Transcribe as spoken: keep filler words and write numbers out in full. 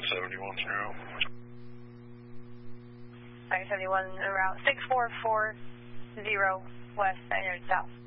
seventy-one through. nine seventy-one, route six four four zero, west, nine hundred south.